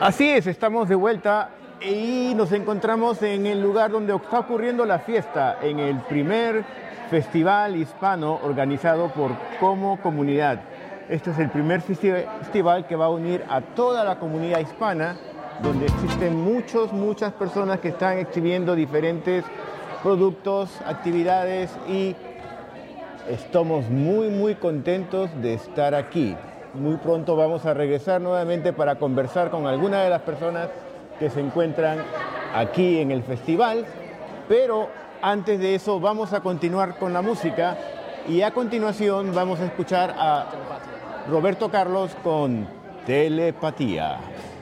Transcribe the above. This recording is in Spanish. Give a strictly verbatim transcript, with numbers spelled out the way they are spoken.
Así es, estamos de vuelta y nos encontramos en el lugar donde está ocurriendo la fiesta, en el primer festival hispano organizado por Como Comunidad. Este es el primer festival que va a unir a toda la comunidad hispana, donde existen muchos, muchas personas que están exhibiendo diferentes productos, actividades, y estamos muy, muy contentos de estar aquí. Muy pronto vamos a regresar nuevamente para conversar con algunas de las personas que se encuentran aquí en el festival, pero antes de eso vamos a continuar con la música y a continuación vamos a escuchar a Roberto Carlos con Telepatía.